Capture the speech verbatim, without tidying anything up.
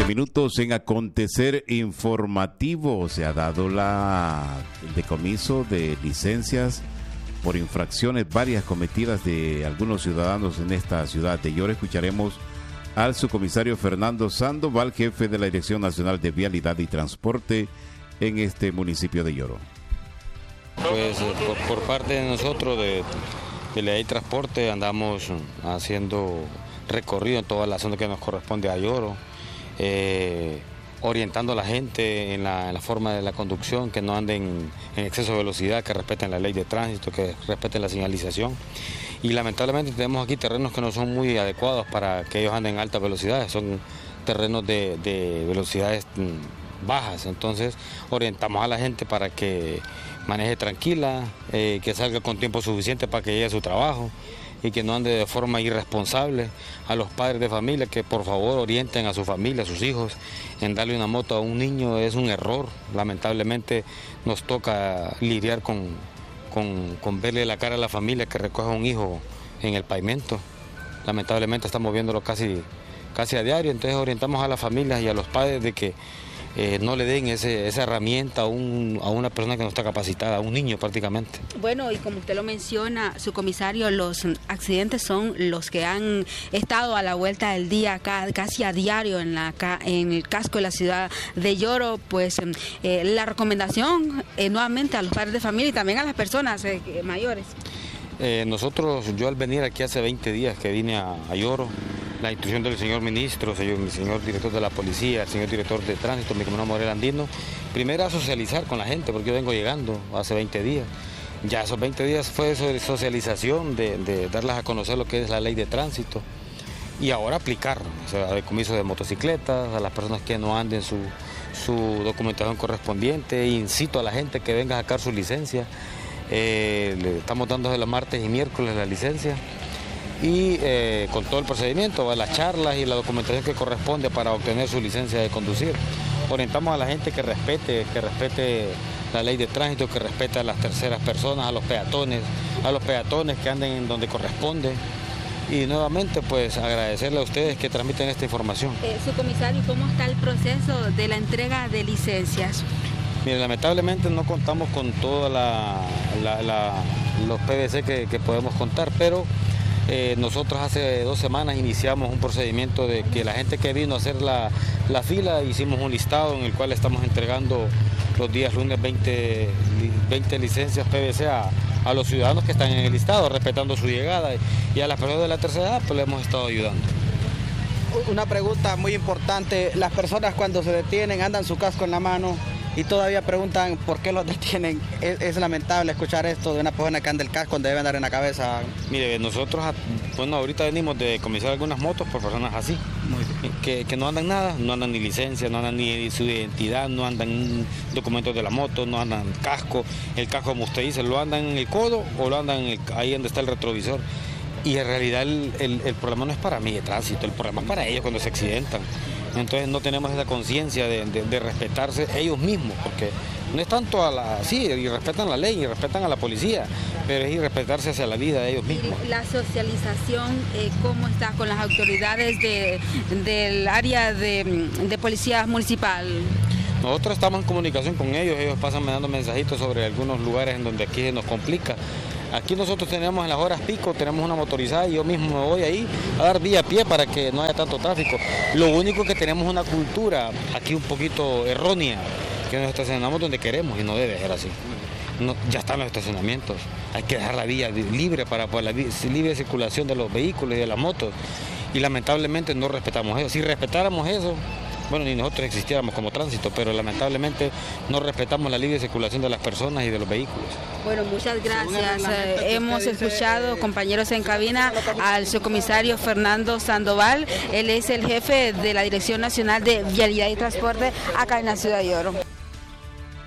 minutos en acontecer informativo. Se ha dado la el decomiso de licencias por infracciones varias cometidas de algunos ciudadanos en esta ciudad de Yoro. Escucharemos al subcomisario Fernando Sandoval, jefe de la Dirección Nacional de Vialidad y Transporte en este municipio de Yoro. Pues por, por parte de nosotros de, de la ley de transporte andamos haciendo recorrido en toda la zona que nos corresponde a Yoro, eh, orientando a la gente en la, en la forma de la conducción, que no anden en exceso de velocidad, que respeten la ley de tránsito, que respeten la señalización. Y lamentablemente tenemos aquí terrenos que no son muy adecuados para que ellos anden en altas velocidades, son terrenos de, de velocidades bajas, entonces orientamos a la gente para que maneje tranquila, eh, que salga con tiempo suficiente para que llegue a su trabajo y que no ande de forma irresponsable. A los padres de familia que por favor orienten a su familia, a sus hijos, en darle una moto a un niño es un error. Lamentablemente nos toca lidiar con, con, con verle la cara a la familia que recoge a un hijo en el pavimento. Lamentablemente estamos viéndolo casi, casi a diario, entonces orientamos a las familias y a los padres de que Eh, no le den ese, esa herramienta a, un, a una persona que no está capacitada, a un niño prácticamente. Bueno, y como usted lo menciona, su comisario, los accidentes son los que han estado a la vuelta del día acá, casi a diario en, la, en el casco de la ciudad de Yoro. Pues eh, la recomendación eh, nuevamente a los padres de familia y también a las personas eh, mayores. Eh, nosotros, yo al venir aquí hace veinte días que vine a, a Yoro, la instrucción del señor ministro, el señor director de la policía, el señor director de tránsito, mi comunidad Morel Andino, primero a socializar con la gente, porque yo vengo llegando hace veinte días. Ya esos veinte días fue de socialización, de, de darles a conocer lo que es la ley de tránsito y ahora aplicar, o sea, decomiso de motocicletas, a las personas que no anden su, su documentación correspondiente, incito a la gente que venga a sacar su licencia. Eh, le estamos dando de los martes y miércoles la licencia y eh, con todo el procedimiento, las charlas y la documentación que corresponde para obtener su licencia de conducir. Orientamos a la gente que respete, que respete la ley de tránsito, que respete a las terceras personas, a los peatones, a los peatones que anden en donde corresponde. Y nuevamente pues agradecerle a ustedes que transmiten esta información. Eh, su comisario, ¿cómo está el proceso de la entrega de licencias? Mire, lamentablemente no contamos con todos la, la, la, los P V C que, que podemos contar, pero eh, nosotros hace dos semanas iniciamos un procedimiento de que la gente que vino a hacer la, la fila, hicimos un listado en el cual estamos entregando los días lunes veinte, veinte licencias P V C a, a los ciudadanos que están en el listado, respetando su llegada, y a las personas de la tercera edad pues le hemos estado ayudando. Una pregunta muy importante, las personas cuando se detienen andan su casco en la mano y todavía preguntan por qué los detienen. Es, es lamentable escuchar esto de una persona que anda el casco donde debe andar en la cabeza. Mire, nosotros, bueno, ahorita venimos de decomisar algunas motos por personas así, que, que no andan nada, no andan ni licencia, no andan ni su identidad, no andan documentos de la moto, no andan casco. El casco, como usted dice, lo andan en el codo o lo andan en el, ahí donde está el retrovisor. Y en realidad el, el, el problema no es para mí de tránsito, el problema es para ellos cuando se accidentan. Entonces no tenemos esa conciencia de, de, de respetarse ellos mismos, porque no es tanto a la... Sí, y respetan la ley, y respetan a la policía, pero es irrespetarse hacia la vida de ellos mismos. La socialización, eh, ¿cómo está con las autoridades de, del área de, de policía municipal? Nosotros estamos en comunicación con ellos, ellos pasan mandando mensajitos sobre algunos lugares en donde aquí se nos complica. Aquí nosotros tenemos en las horas pico, tenemos una motorizada y yo mismo me voy ahí a dar vía a pie para que no haya tanto tráfico. Lo único que tenemos una cultura aquí un poquito errónea, que nos estacionamos donde queremos y no debe ser así. No, ya están los estacionamientos, hay que dejar la vía libre para, para la libre circulación de los vehículos y de las motos y lamentablemente no respetamos eso. Si respetáramos eso, bueno, ni nosotros existiéramos como tránsito, pero lamentablemente no respetamos la libre circulación de las personas y de los vehículos. Bueno, muchas gracias. Eh, hemos escuchado, compañeros en cabina, al subcomisario Fernando Sandoval. Él es el jefe de la Dirección Nacional de Vialidad y Transporte acá en la ciudad de Yoro.